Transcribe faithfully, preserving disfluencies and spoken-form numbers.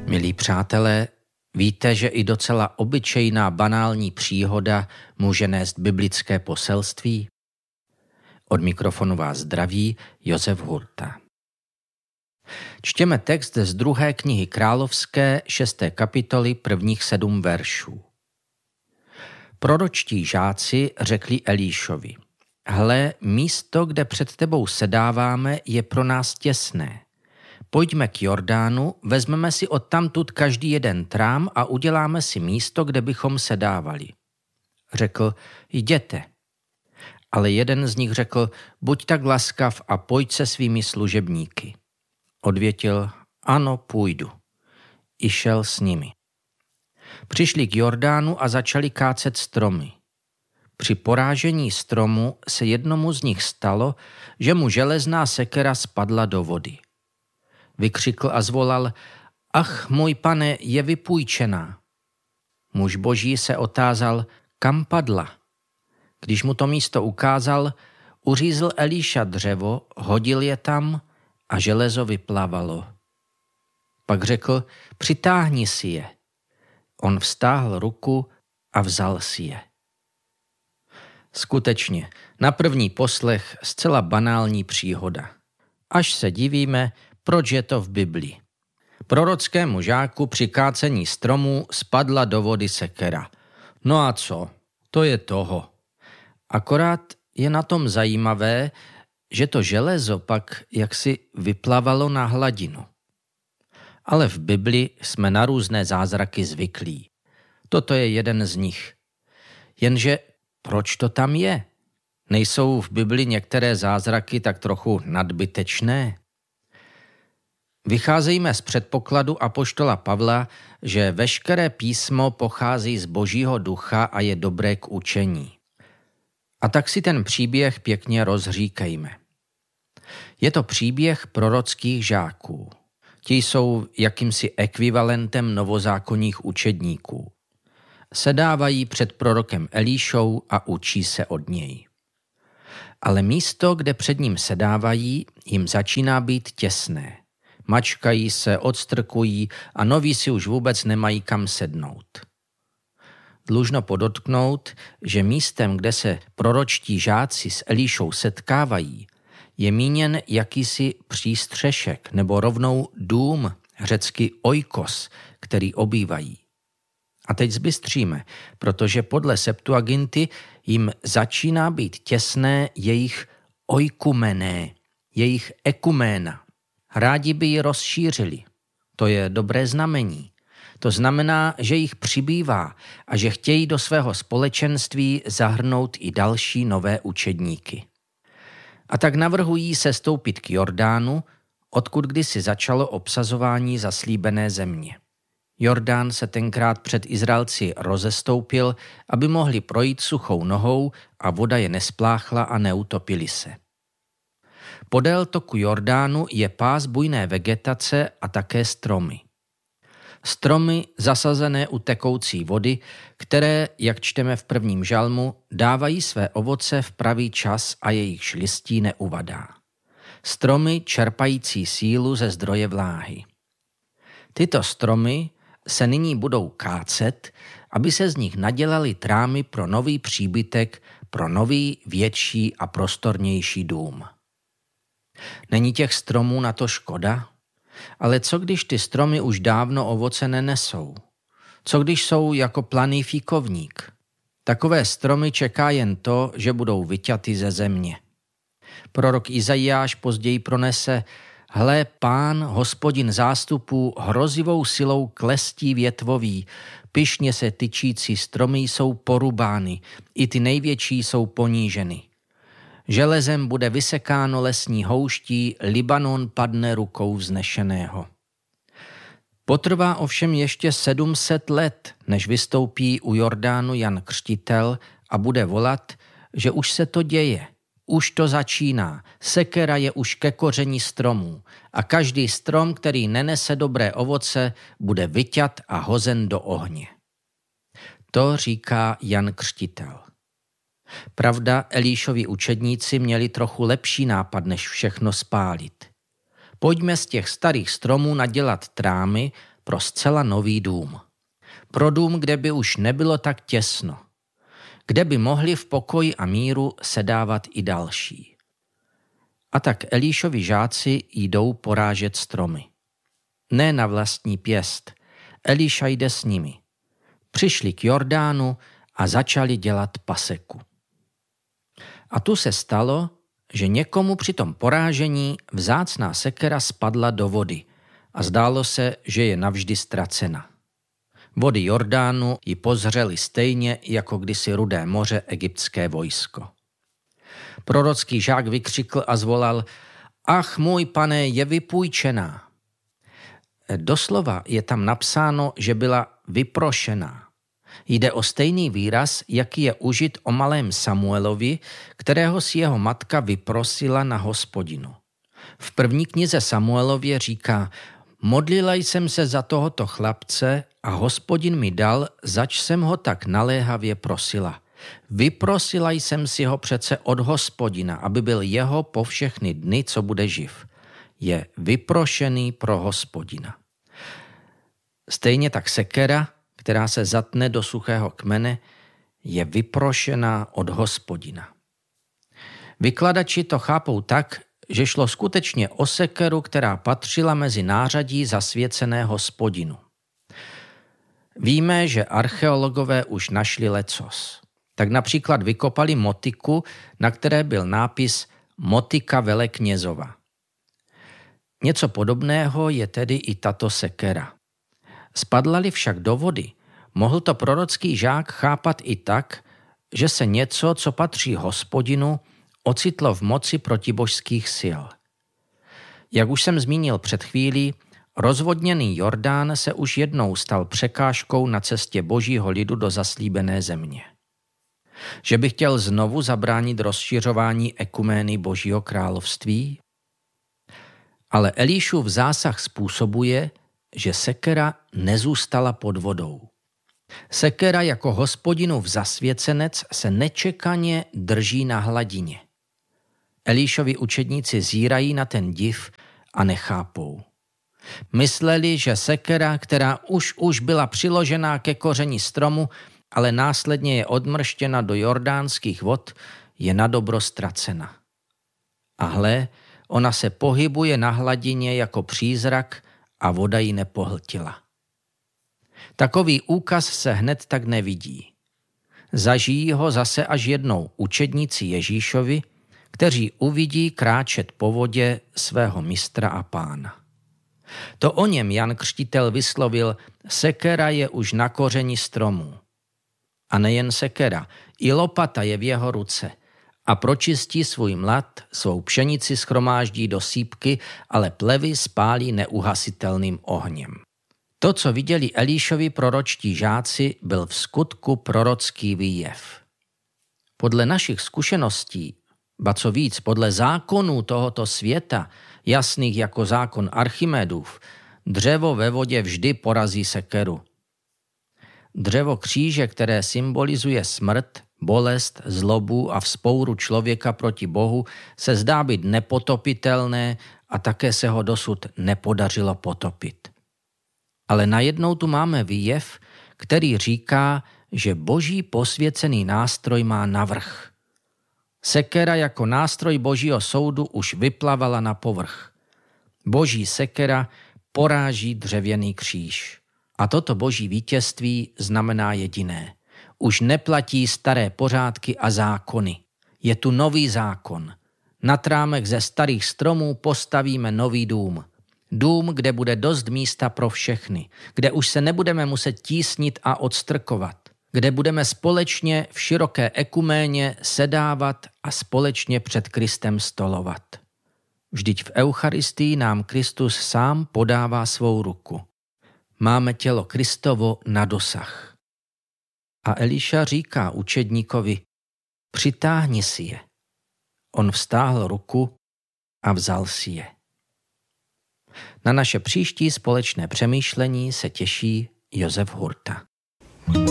Milí přátelé, víte, že i docela obyčejná banální příhoda může nést biblické poselství? Od mikrofonu vás zdraví Josef Hurta. Čtěme text z druhé knihy Královské, šesté kapitoly, prvních sedm veršů. Proročtí žáci řekli Elíšovi: Hle, místo, kde před tebou sedáváme, je pro nás těsné. Pojďme k Jordánu, vezmeme si odtamtud každý jeden trám a uděláme si místo, kde bychom sedávali. Řekl: Jděte. Ale jeden z nich řekl: Buď tak laskav a pojď se svými služebníky. Odvětil: Ano, půjdu. I šel s nimi. Přišli k Jordánu a začali kácet stromy. Při porážení stromu se jednomu z nich stalo, že mu železná sekera spadla do vody. Vykřikl a zvolal: Ach, můj pane, je vypůjčená. Muž boží se otázal, kam padla. Když mu to místo ukázal, uřízl Elíša dřevo, hodil je tam a železo vyplavalo. Pak řekl: Přitáhni si je. On vztáhl ruku a vzal si je. Skutečně, na první poslech zcela banální příhoda. Až se divíme, proč je to v Biblii. Prorockému žáku při kácení stromů spadla do vody sekera. No a co? To je toho. Akorát je na tom zajímavé, že to železo pak jaksi vyplavalo na hladinu. Ale v Biblii jsme na různé zázraky zvyklí. Toto je jeden z nich. Jenže proč to tam je? Nejsou v Biblii některé zázraky tak trochu nadbytečné? Vycházejme z předpokladu apoštola Pavla, že veškeré písmo pochází z Božího ducha a je dobré k učení. A tak si ten příběh pěkně rozříkejme. Je to příběh prorockých žáků. Ti jsou jakýmsi ekvivalentem novozákonních učedníků. Sedávají před prorokem Elíšou a učí se od něj. Ale místo, kde před ním sedávají, jim začíná být těsné. Mačkají se, odstrkují a noví si už vůbec nemají kam sednout. Dlužno podotknout, že místem, kde se proročtí žáci s Elíšou setkávají, je míněn jakýsi přístřešek nebo rovnou dům, řecky oikos, který obývají. A teď zbystříme, protože podle Septuaginty jim začíná být těsné jejich oikumené, jejich ekuména. Rádi by ji rozšířili. To je dobré znamení. To znamená, že jich přibývá a že chtějí do svého společenství zahrnout i další nové učedníky. A tak navrhují sestoupit k Jordánu, odkud kdysi začalo obsazování zaslíbené země. Jordán se tenkrát před Izraelci rozestoupil, aby mohli projít suchou nohou a voda je nespláchla a neutopili se. Podél toku Jordánu je pás bujné vegetace a také stromy. Stromy zasazené u tekoucí vody, které, jak čteme v prvním žalmu, dávají své ovoce v pravý čas a jejich listí neuvadá. Stromy čerpající sílu ze zdroje vláhy. Tyto stromy se nyní budou kácet, aby se z nich nadělaly trámy pro nový příbytek, pro nový, větší a prostornější dům. Není těch stromů na to škoda? Ale co když ty stromy už dávno ovoce nenesou? Co když jsou jako planý fíkovník? Takové stromy čeká jen to, že budou vyťaty ze země. Prorok Izajáš později pronese: Hle, Pán, Hospodin zástupů, hrozivou silou klestí větvový, pyšně se tyčící stromy jsou porubány, i ty největší jsou poníženy. Železem bude vysekáno lesní houští, Libanon padne rukou vznešeného. Potrvá ovšem ještě sedm set let, než vystoupí u Jordánu Jan Křtitel a bude volat, že už se to děje, už to začíná, sekera je už ke koření stromů a každý strom, který nenese dobré ovoce, bude vyťat a hozen do ohně. To říká Jan Křtitel. Pravda, Elíšovi učedníci měli trochu lepší nápad, než všechno spálit. Pojďme z těch starých stromů nadělat trámy, pro zcela nový dům. Pro dům, kde by už nebylo tak těsno. Kde by mohli v pokoji a míru sedávat i další. A tak Elíšovi žáci jdou porážet stromy. Ne na vlastní pěst. Elíša jde s nimi. Přišli k Jordánu a začali dělat paseku. A tu se stalo, že někomu při tom porážení vzácná sekera spadla do vody a zdálo se, že je navždy ztracena. Vody Jordánu ji pozřely stejně jako kdysi Rudé moře egyptské vojsko. Prorocký žák vykřikl a zvolal: Ach, můj pane, je vypůjčená. Doslova je tam napsáno, že byla vyprošená. Jde o stejný výraz, jaký je užit o malém Samuelovi, kterého si jeho matka vyprosila na Hospodinu. V první knize Samuelově říká: Modlila jsem se za tohoto chlapce a Hospodin mi dal, zač jsem ho tak naléhavě prosila. Vyprosila jsem si ho přece od Hospodina, aby byl jeho po všechny dny, co bude živ. Je vyprošený pro Hospodina. Stejně tak sekera, která se zatne do suchého kmene, je vyprošená od Hospodina. Vykladači to chápou tak, že šlo skutečně o sekeru, která patřila mezi nářadí zasvěcené Hospodinu. Víme, že archeologové už našli lecos. Tak například vykopali motiku, na které byl nápis Motika veleknězova. Něco podobného je tedy i tato sekera. Spadla-li však do vody, mohl to prorocký žák chápat i tak, že se něco, co patří Hospodinu, ocitlo v moci protibožských sil. Jak už jsem zmínil před chvílí, rozvodněný Jordán se už jednou stal překážkou na cestě božího lidu do zaslíbené země. Že by chtěl znovu zabránit rozšiřování ekumény božího království? Ale Elíšův zásah způsobuje, že sekera nezůstala pod vodou. Sekera jako Hospodinův zasvěcenec se nečekaně drží na hladině. Elíšovi učedníci zírají na ten div a nechápou. Mysleli, že sekera, která už už byla přiložená ke kořeni stromu, ale následně je odmrštěna do jordánských vod, je nadobro ztracena. A hle, ona se pohybuje na hladině jako přízrak a voda ji nepohltila. Takový úkaz se hned tak nevidí. Zažijí ho zase až jednou učedníci Ježíšovi, kteří uvidí kráčet po vodě svého mistra a pána. To o něm Jan Křtitel vyslovil: sekera je už na kořeni stromů. A nejen sekera, i lopata je v jeho ruce a pročistí svůj mlad, svou pšenici schromáždí do sýpky, ale plevy spálí neuhasitelným ohněm. To, co viděli Elíšovi proročtí žáci, byl v skutku prorocký výjev. Podle našich zkušeností, ba co víc, podle zákonů tohoto světa, jasných jako zákon Archimedův, dřevo ve vodě vždy porazí sekeru. Dřevo kříže, které symbolizuje smrt, bolest, zlobu a vzpouru člověka proti Bohu, se zdá být nepotopitelné a také se ho dosud nepodařilo potopit. Ale najednou tu máme výjev, který říká, že boží posvěcený nástroj má navrch. Sekera jako nástroj božího soudu už vyplavala na povrch. Boží sekera poráží dřevěný kříž. A toto boží vítězství znamená jediné. Už neplatí staré pořádky a zákony. Je tu nový zákon. Nad rámek ze starých stromů postavíme nový dům. Dům, kde bude dost místa pro všechny, kde už se nebudeme muset tísnit a odstrkovat, kde budeme společně v široké ekuméně sedávat a společně před Kristem stolovat. Vždyť v Eucharistii nám Kristus sám podává svou ruku. Máme tělo Kristovo na dosah. A Eliša říká učedníkovi: přitáhni si je. On vztáhl ruku a vzal si je. Na naše příští společné přemýšlení se těší Josef Hurta.